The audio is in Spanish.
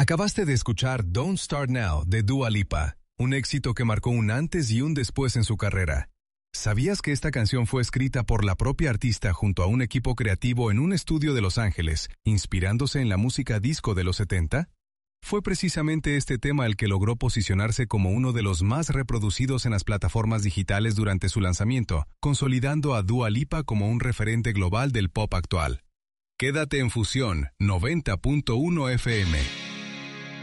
Acabaste de escuchar Don't Start Now de Dua Lipa, un éxito que marcó un antes y un después en su carrera. ¿Sabías que esta canción fue escrita por la propia artista junto a un equipo creativo en un estudio de Los Ángeles, inspirándose en la música disco de los 70? Fue precisamente este tema el que logró posicionarse como uno de los más reproducidos en las plataformas digitales durante su lanzamiento, consolidando a Dua Lipa como un referente global del pop actual. Quédate en Fusión 90.1 FM.